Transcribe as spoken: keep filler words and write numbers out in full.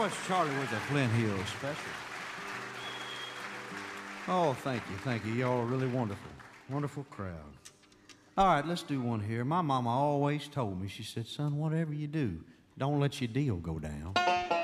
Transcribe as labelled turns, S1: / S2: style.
S1: it's Charlie with the Flint Hills Special. Oh, thank you, thank you. Y'all are really wonderful. Wonderful crowd. All right, let's do one here. My mama always told me, she said, son, whatever you do, don't let your deal go down.